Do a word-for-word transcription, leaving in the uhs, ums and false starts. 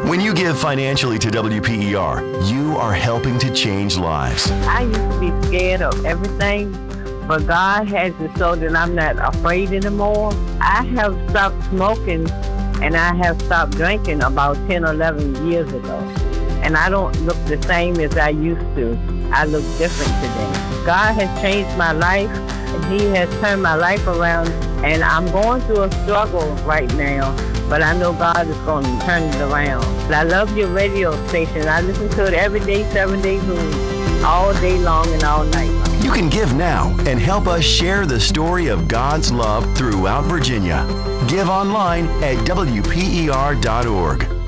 When you give financially to W P E R, you are helping to change lives. I used to be scared of everything, but God has it so that I'm not afraid anymore. I have stopped smoking and I have stopped drinking about ten or eleven years ago. And I don't look the same as I used to. I look different today. God has changed my life, and He has turned my life around, and I'm going through a struggle right now, but I know God is going to turn it around. I love your radio station. I listen to it every day, seven days a week, all day long and all night long. You can give now and help us share the story of God's love throughout Virginia. Give online at W P E R dot org.